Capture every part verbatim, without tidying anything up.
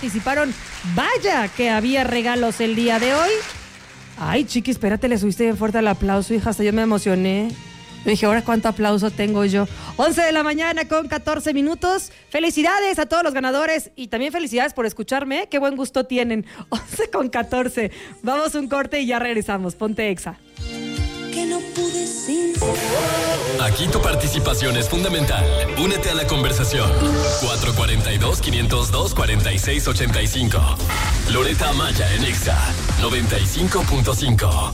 participaron. Vaya que había regalos el día de hoy. Ay, Chiqui, espérate, le subiste bien fuerte al aplauso, hija, hasta yo me emocioné. Me dije, ¿ahora cuánto aplauso tengo yo? once de la mañana con catorce minutos. Felicidades a todos los ganadores y también felicidades por escucharme. Qué buen gusto tienen. once con catorce. Vamos a un corte y ya regresamos. Ponte Exa. Que no pude sin... Aquí tu participación es fundamental. Únete a la conversación. cuatro cuatro dos, cinco cero dos, cuatro seis ocho cinco. Loreta Amaya en Exa noventa y cinco punto cinco.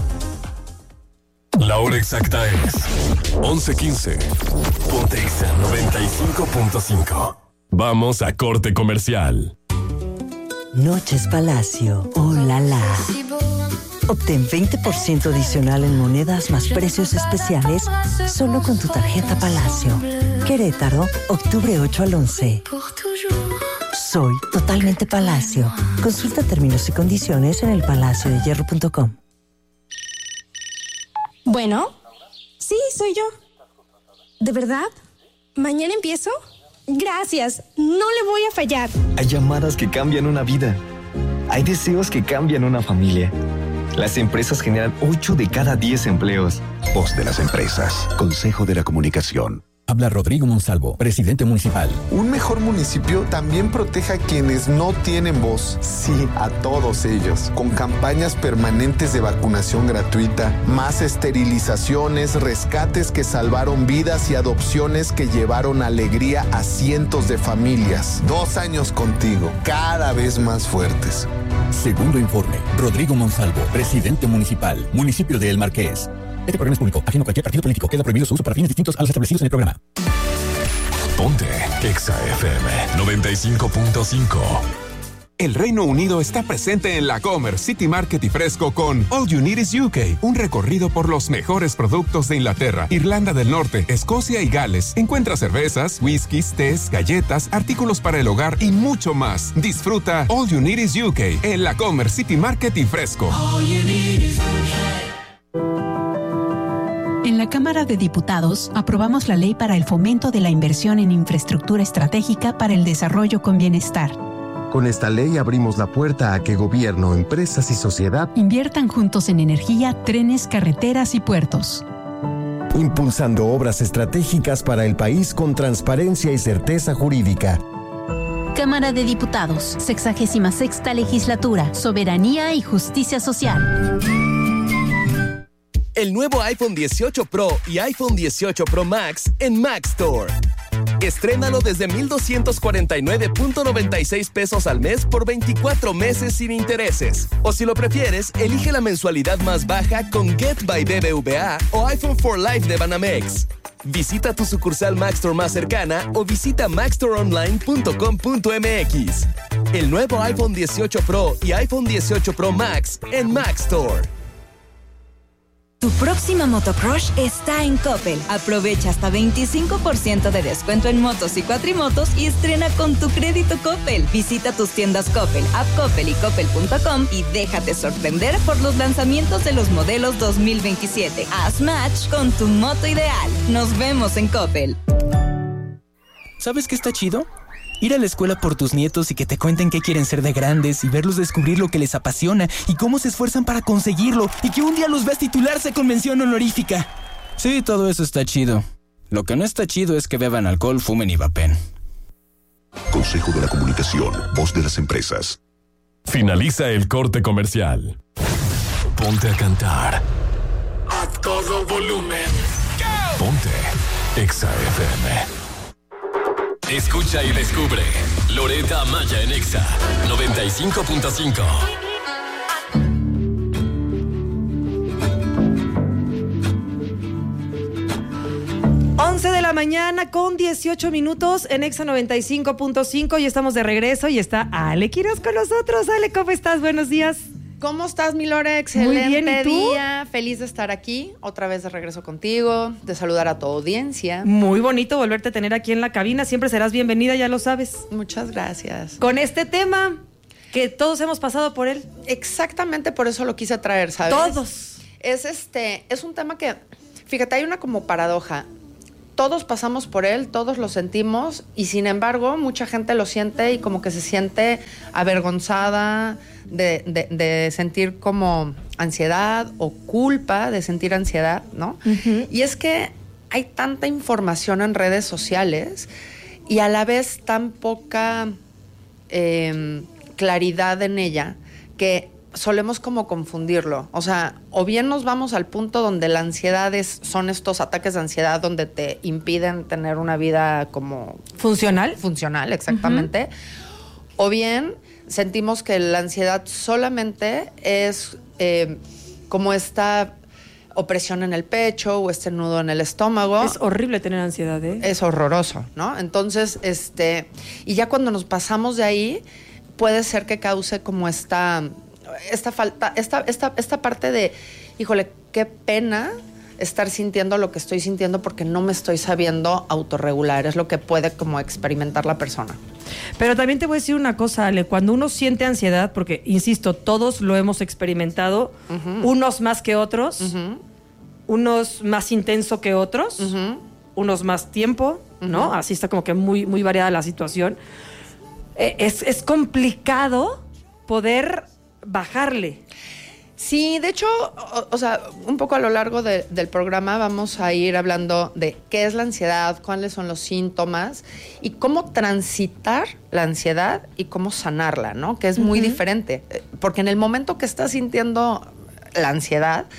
La hora exacta es once quince. Ponte Exa noventa y cinco punto cinco. Vamos a corte comercial. Noches Palacio. Oh, la la. Obtén veinte por ciento adicional en monedas más precios especiales solo con tu tarjeta Palacio. Querétaro, octubre ocho al once. Soy totalmente Palacio. Consulta términos y condiciones en el palacio de hierro punto com. Bueno, sí, soy yo. ¿De verdad? ¿Mañana empiezo? Gracias, no le voy a fallar. Hay llamadas que cambian una vida. Hay deseos que cambian una familia. Las empresas generan ocho de cada diez empleos. Voz de las empresas. Consejo de la Comunicación. Habla Rodrigo Monsalvo, presidente municipal. Un mejor municipio también protege a quienes no tienen voz. Sí, a todos ellos. Con campañas permanentes de vacunación gratuita, más esterilizaciones, rescates que salvaron vidas y adopciones que llevaron alegría a cientos de familias. Dos años contigo, cada vez más fuertes. Segundo informe. Rodrigo Monsalvo, presidente municipal, municipio de El Marqués. Este programa es público, ajeno a cualquier partido político. Queda prohibido su uso para fines distintos a los establecidos en el programa. Ponte Exa F M noventa y cinco punto cinco. El Reino Unido está presente en la Comer, City Market y Fresco con All You Need is U K, un recorrido por los mejores productos de Inglaterra, Irlanda del Norte, Escocia y Gales. Encuentra cervezas, whiskies, tés, galletas, artículos para el hogar y mucho más. Disfruta All You Need is U K en la Comer, City Market y Fresco. All you need is U K. En la Cámara de Diputados aprobamos la ley para el fomento de la inversión en infraestructura estratégica para el desarrollo con bienestar. Con esta ley abrimos la puerta a que gobierno, empresas y sociedad inviertan juntos en energía, trenes, carreteras y puertos. Impulsando obras estratégicas para el país con transparencia y certeza jurídica. Cámara de Diputados, sexagésima sexta legislatura, soberanía y justicia social. El nuevo iPhone dieciocho Pro y iPhone dieciocho Pro Max en Mac Store. Estrénalo desde mil doscientos cuarenta y nueve punto noventa y seis pesos al mes por veinticuatro meses sin intereses. O si lo prefieres, elige la mensualidad más baja con Get by B B V A o iPhone for Life de Banamex. Visita tu sucursal Mac Store más cercana o visita mac store online punto com punto m x. El nuevo iPhone dieciocho Pro y iPhone dieciocho Pro Max en Mac Store. Tu próxima motocrush está en Coppel. Aprovecha hasta veinticinco por ciento de descuento en motos y cuatrimotos y estrena con tu crédito Coppel. Visita tus tiendas Coppel, App Coppel y coppel punto com y déjate sorprender por los lanzamientos de los modelos dos mil veintisiete. Haz match con tu moto ideal. Nos vemos en Coppel. ¿Sabes qué está chido? Ir a la escuela por tus nietos y que te cuenten qué quieren ser de grandes y verlos descubrir lo que les apasiona y cómo se esfuerzan para conseguirlo y que un día los veas titularse con mención honorífica. Sí, todo eso está chido. Lo que no está chido es que beban alcohol, fumen y vapen. Consejo de la Comunicación, voz de las empresas. Finaliza el corte comercial. Ponte a cantar. A todo volumen. Go. Ponte Exa F M. Escucha y descubre Loreta Amaya en Exa noventa y cinco punto cinco. once de la mañana con dieciocho minutos en Exa noventa y cinco punto cinco y estamos de regreso y está Ale Quiroz con nosotros. Ale, ¿cómo estás? Buenos días. ¿Cómo estás, mi Lore? Excelente Muy bien, ¿y tú? día. Feliz de estar aquí, otra vez de regreso contigo, de saludar a tu audiencia. Muy bonito volverte a tener aquí en la cabina. Siempre serás bienvenida, ya lo sabes. Muchas gracias. Con este tema, que todos hemos pasado por él. Exactamente por eso lo quise traer, ¿sabes? Todos. Es, este, es un tema que, fíjate, hay una como paradoja. todos pasamos por él, todos lo sentimos y sin embargo mucha gente lo siente y como que se siente avergonzada de, de, de sentir como ansiedad o culpa de sentir ansiedad, ¿no? Uh-huh. Y es que hay tanta información en redes sociales y a la vez tan poca eh, claridad en ella que solemos como confundirlo. O sea, o bien nos vamos al punto donde la ansiedad es, son estos ataques de ansiedad donde te impiden tener una vida como... ¿Funcional? Funcional, exactamente. Uh-huh. O bien sentimos que la ansiedad solamente es eh, como esta opresión en el pecho o este nudo en el estómago. Es horrible tener ansiedad, ¿eh? Es horroroso, ¿no? Entonces, este... Y ya cuando nos pasamos de ahí, puede ser que cause como esta... esta falta, esta, esta, esta parte de, híjole, qué pena estar sintiendo lo que estoy sintiendo porque no me estoy sabiendo autorregular, es lo que puede como experimentar la persona. Pero también te voy a decir una cosa, Ale, cuando uno siente ansiedad, porque, insisto, todos lo hemos experimentado, uh-huh. unos más que otros, uh-huh. unos más intenso que otros, uh-huh. unos más tiempo, uh-huh. ¿no? Así está como que muy, muy variada la situación. Eh, es, es complicado poder bajarle. Sí, de hecho, o, o sea, un poco a lo largo de, del programa vamos a ir hablando de qué es la ansiedad, cuáles son los síntomas y cómo transitar la ansiedad y cómo sanarla, ¿no? Que es muy uh-huh. diferente. Porque en el momento que estás sintiendo la ansiedad,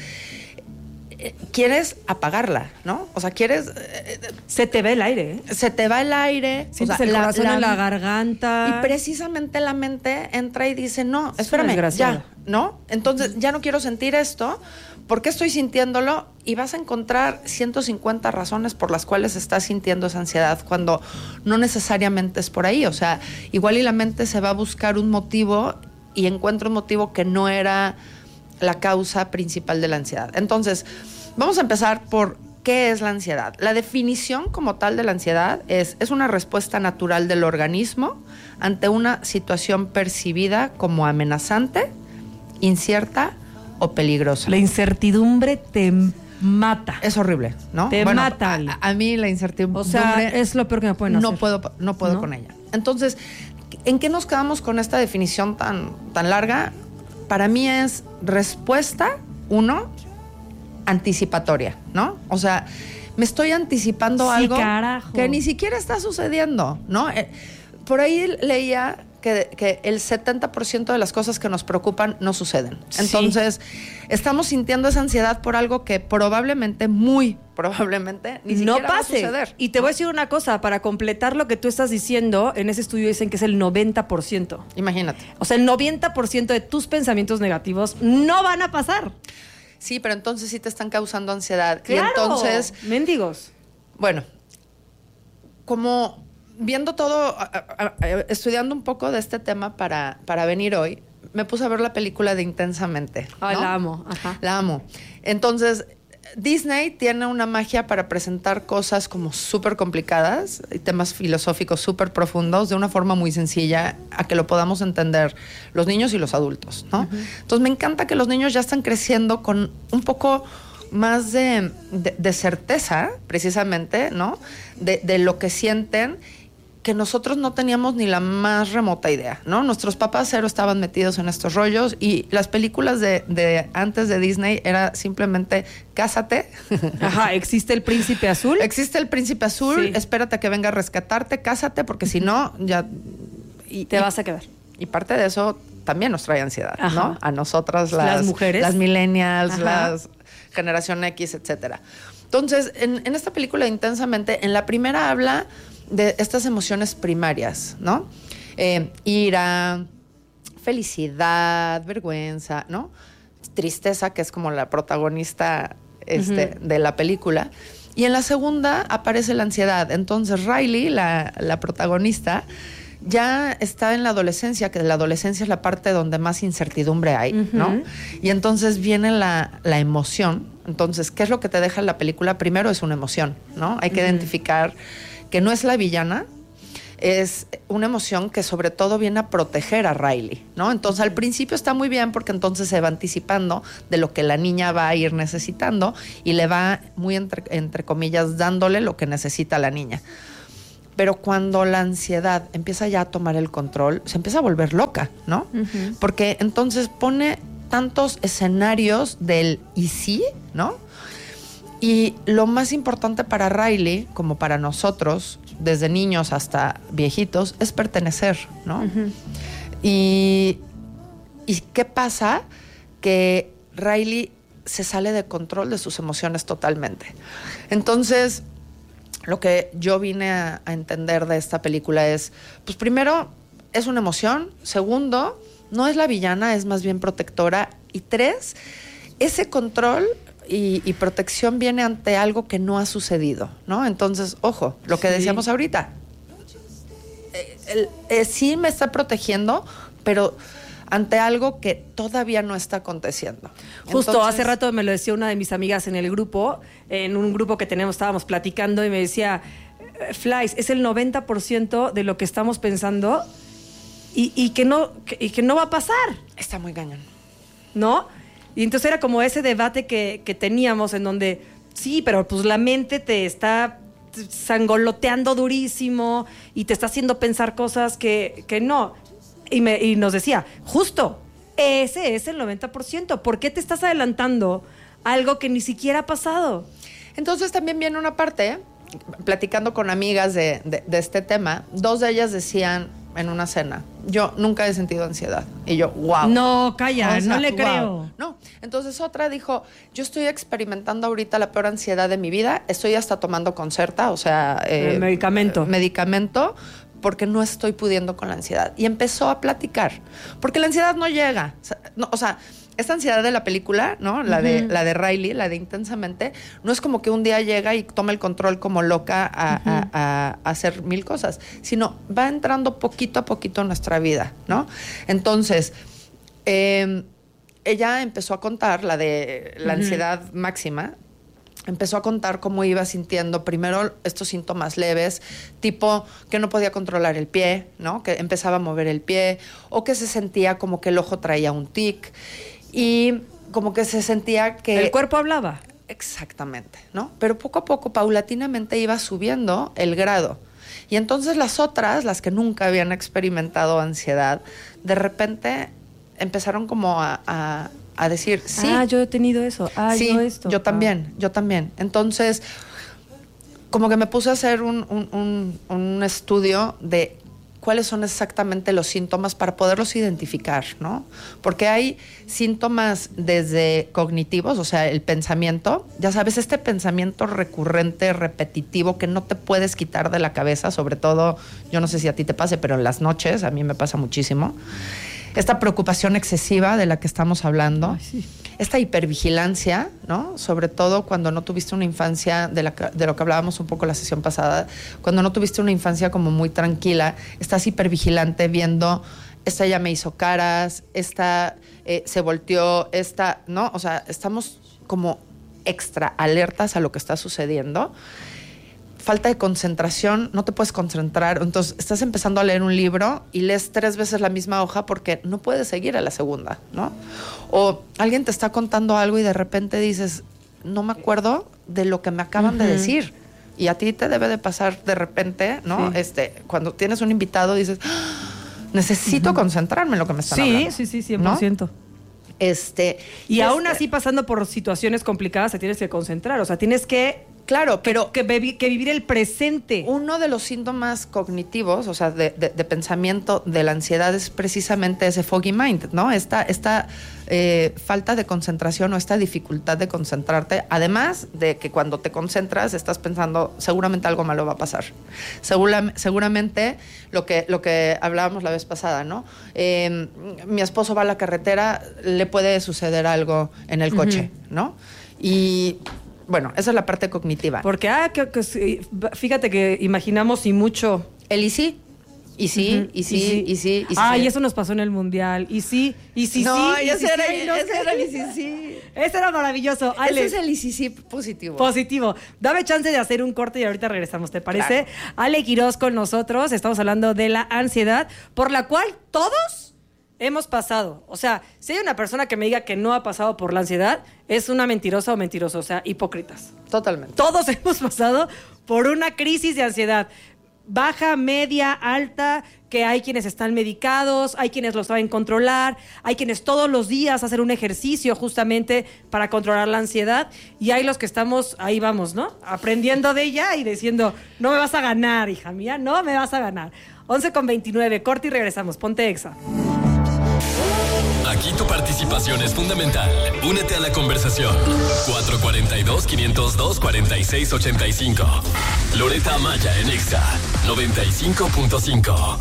quieres apagarla, ¿no? O sea, quieres... Se te va el aire, ¿eh? Se te va el aire. Sientes o sea, el la, corazón la, en la garganta. Y precisamente la mente entra y dice, no, espérame, ya, ¿no? Entonces, ya no quiero sentir esto. ¿Por qué estoy sintiéndolo? Y vas a encontrar ciento cincuenta razones por las cuales estás sintiendo esa ansiedad cuando no necesariamente es por ahí. O sea, igual y la mente se va a buscar un motivo y encuentra un motivo que no era la causa principal de la ansiedad. Entonces, vamos a empezar por qué es la ansiedad. La definición como tal de la ansiedad es, es una respuesta natural del organismo ante una situación percibida como amenazante, incierta o peligrosa. La incertidumbre te mata. Es horrible, ¿no? Te bueno, mata. A, a mí la incertidumbre... O sea, es lo peor que me pueden hacer. No puedo, no puedo ¿No? con ella. Entonces, ¿en qué nos quedamos con esta definición tan, tan larga? Para mí es respuesta, uno, anticipatoria, ¿no? O sea, me estoy anticipando sí, algo carajo. que ni siquiera está sucediendo, ¿no? Eh, por ahí leía que, que el setenta por ciento de las cosas que nos preocupan no suceden. Entonces, sí. estamos sintiendo esa ansiedad por algo que probablemente, muy probablemente, ni siquiera no pase. va a suceder. Y te voy a decir una cosa, para completar lo que tú estás diciendo, en ese estudio dicen que es el noventa por ciento. Imagínate. O sea, el noventa por ciento de tus pensamientos negativos no van a pasar. Sí, pero entonces sí te están causando ansiedad. Claro, y entonces, mendigos. Bueno, como viendo todo, a, a, a, estudiando un poco de este tema para, para venir hoy, me puse a ver la película de Intensamente. Ay, ¿no? la amo. Ajá. La amo. Entonces, Disney tiene una magia para presentar cosas como súper complicadas y temas filosóficos súper profundos de una forma muy sencilla a que lo podamos entender los niños y los adultos, ¿no? Uh-huh. Entonces, me encanta que los niños ya están creciendo con un poco más de, de, de certeza, precisamente, ¿no? De, de lo que sienten, que nosotros no teníamos ni la más remota idea, ¿no? Nuestros papás cero estaban metidos en estos rollos y las películas de, de antes de Disney era simplemente cásate. Ajá, ¿existe el príncipe azul? Existe el príncipe azul, sí. Espérate a que venga a rescatarte, cásate, porque si no, ya... Y, Te y, vas a quedar. Y parte de eso también nos trae ansiedad, Ajá. ¿no? A nosotras las... Las mujeres. Las millennials, Ajá. las generación X, etcétera. Entonces, en, en esta película Intensamente, en la primera habla de estas emociones primarias, ¿no? Eh, ira, felicidad, vergüenza, ¿no? Tristeza, que es como la protagonista este, uh-huh. de la película. Y en la segunda aparece la ansiedad. Entonces Riley, la, la protagonista, ya está en la adolescencia, que la adolescencia es la parte donde más incertidumbre hay, uh-huh. ¿no? Y entonces viene la, la emoción. Entonces, ¿qué es lo que te deja la película? Primero es una emoción, ¿no? Hay que uh-huh. identificar que no es la villana, es una emoción que sobre todo viene a proteger a Riley, ¿no? Entonces al principio está muy bien porque entonces se va anticipando de lo que la niña va a ir necesitando y le va muy entre, entre comillas dándole lo que necesita la niña. Pero cuando la ansiedad empieza ya a tomar el control, se empieza a volver loca, ¿no? Uh-huh. Porque entonces pone tantos escenarios del y sí, ¿no? Y lo más importante para Riley, como para nosotros, desde niños hasta viejitos, es pertenecer, ¿no? Uh-huh. Y, ¿y qué pasa? Que Riley se sale de control de sus emociones totalmente. Entonces, lo que yo vine a, a entender de esta película es, pues primero, es una emoción. Segundo, no es la villana, es más bien protectora. Y tres, ese control y, y protección viene ante algo que no ha sucedido, ¿no? Entonces, ojo, lo que sí. decíamos ahorita, eh, el, eh, sí me está protegiendo, pero ante algo que todavía no está aconteciendo. Justo, Entonces, hace rato me lo decía una de mis amigas en el grupo, en un grupo que tenemos, estábamos platicando y me decía, Flies, es el noventa por ciento de lo que estamos pensando y, y, que no, que, y que no va a pasar. Está muy cañón. ¿No? Y entonces era como ese debate que, que teníamos en donde, sí, pero pues la mente te está sangoloteando durísimo y te está haciendo pensar cosas que, que no. Y, me, y nos decía, justo, ese es el noventa por ciento. ¿Por qué te estás adelantando algo que ni siquiera ha pasado? Entonces también viene una parte, platicando con amigas de, de, de este tema, dos de ellas decían en una cena, yo nunca he sentido ansiedad. Y yo, wow. No, calla, o sea, no le wow. creo. No, entonces otra dijo, yo estoy experimentando ahorita la peor ansiedad de mi vida, estoy hasta tomando Concerta, o sea... Eh, medicamento. Medicamento, porque no estoy pudiendo con la ansiedad. Y empezó a platicar, porque la ansiedad no llega. O sea, no, o sea esta ansiedad de la película, ¿no? La, uh-huh. de, la de Riley, la de Intensamente, no es como que un día llega y toma el control como loca a, uh-huh. a, a, a hacer mil cosas, sino va entrando poquito a poquito en nuestra vida, ¿no? Entonces, eh, ella empezó a contar la de la uh-huh. ansiedad máxima. Empezó a contar cómo iba sintiendo primero estos síntomas leves, tipo que no podía controlar el pie, ¿no? Que empezaba a mover el pie, o que se sentía como que el ojo traía un tic, y como que se sentía que... El cuerpo hablaba. Exactamente, ¿no? Pero poco a poco, paulatinamente, iba subiendo el grado. Y entonces las otras, las que nunca habían experimentado ansiedad, de repente empezaron como a... a a decir, sí. Ah, yo he tenido eso. Ah, sí, yo esto. yo también, yo también. Entonces, como que me puse a hacer un, un, un, un estudio de cuáles son exactamente los síntomas para poderlos identificar, ¿no? Porque hay síntomas desde cognitivos, o sea, el pensamiento, ya sabes, este pensamiento recurrente, repetitivo, que no te puedes quitar de la cabeza, sobre todo, yo no sé si a ti te pase, pero en las noches a mí me pasa muchísimo. Esta preocupación excesiva de la que estamos hablando, Ay, sí. esta hipervigilancia, ¿no? Sobre todo cuando no tuviste una infancia, de, la, de lo que hablábamos un poco la sesión pasada, cuando no tuviste una infancia como muy tranquila, estás hipervigilante viendo, esta ya me hizo caras, esta eh, se volteó, esta, ¿no? O sea, estamos como extra alertas a lo que está sucediendo. Falta de concentración, no te puedes concentrar. Entonces, estás empezando a leer un libro y lees tres veces la misma hoja porque no puedes seguir a la segunda, ¿no? O alguien te está contando algo y de repente dices, no me acuerdo de lo que me acaban uh-huh. de decir. Y a ti te debe de pasar de repente, ¿no? Sí. Este, cuando tienes un invitado dices, ¡ah! Necesito uh-huh. concentrarme en lo que me están sí, hablando. Sí, sí, sí, cien por ciento. ¿No? Este, y, y aún este, así, pasando por situaciones complicadas, te tienes que concentrar. O sea, tienes que... Claro, pero... Que, que, que vivir el presente. Uno de los síntomas cognitivos, o sea, de, de, de pensamiento de la ansiedad es precisamente ese foggy mind, ¿no? Esta, esta eh, falta de concentración o esta dificultad de concentrarte, además de que cuando te concentras estás pensando, seguramente algo malo va a pasar. Segura, seguramente lo que, lo que hablábamos la vez pasada, ¿no? Eh, mi esposo va a la carretera, le puede suceder algo en el coche, uh-huh. ¿no? Y... Bueno, esa es la parte cognitiva. Porque, ah, que, que, fíjate que imaginamos y mucho. El y sí, y sí, uh-huh. y, sí y sí, y sí, y sí. Ah, y eso nos pasó en el Mundial. Y sí, y sí, no, sí. No, ese sí, era, sí, no ese sé. era el y sí, sí. Ese era maravilloso. Ale, ese es el Easy positivo. Positivo. Dame chance de hacer un corte y ahorita regresamos, ¿te parece? Claro. Ale Quiroz con nosotros. Estamos hablando de la ansiedad, por la cual todos hemos pasado. O sea, si hay una persona que me diga que no ha pasado por la ansiedad, es una mentirosa o mentiroso. O sea, hipócritas. Totalmente. Todos hemos pasado por una crisis de ansiedad. Baja, media, alta, que hay quienes están medicados, hay quienes lo saben controlar, hay quienes todos los días hacen un ejercicio justamente para controlar la ansiedad, y hay los que estamos, ahí vamos, ¿no? Aprendiendo de ella y diciendo, no me vas a ganar, hija mía, no me vas a ganar. once con veintinueve, corte y regresamos. Ponte Exa. Aquí tu participación es fundamental. Únete a la conversación. cuatro cuatro dos, cinco cero dos, cuatro seis ocho cinco. Loreta Maya en Exa noventa y cinco punto cinco.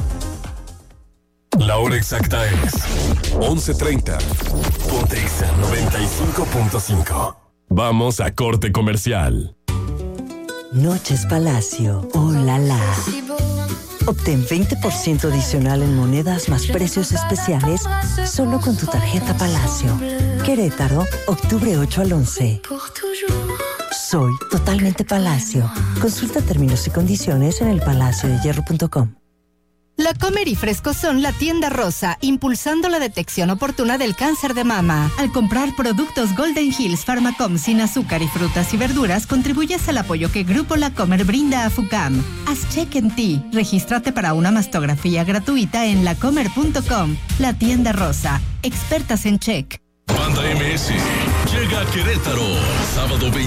La hora exacta es once treinta. Ponte Exa noventa y cinco punto cinco. Vamos a corte comercial. Noches Palacio. Oh, la, la. Obtén veinte por ciento adicional en monedas más precios especiales solo con tu tarjeta Palacio. Querétaro, octubre ocho al once. Soy totalmente Palacio. Consulta términos y condiciones en el palacio de hierro punto com. La Comer y Fresco son la tienda rosa, impulsando la detección oportuna del cáncer de mama. Al comprar productos Golden Hills Pharmacom sin azúcar y frutas y verduras, contribuyes al apoyo que Grupo La Comer brinda a FUCAM. Haz check en ti. Regístrate para una mastografía gratuita en la comer punto com. La tienda rosa, expertas en check. Banda M S llega a Querétaro, sábado veinte.